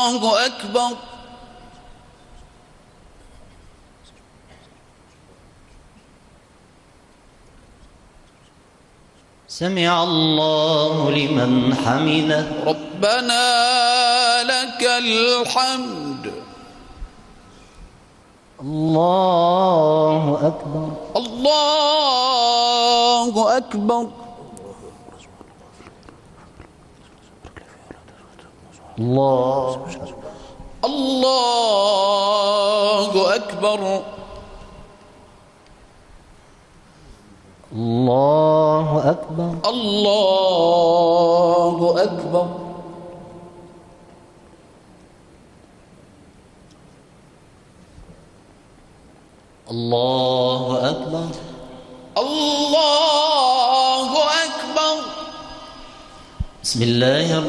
الله أكبر. سمع الله لمن حمده. ربنا لك الحمد. الله أكبر. الله أكبر. الله أكبر. الله أكبر. الله أكبر. الله أكبر. الله أكبر. بسم الله الرحمن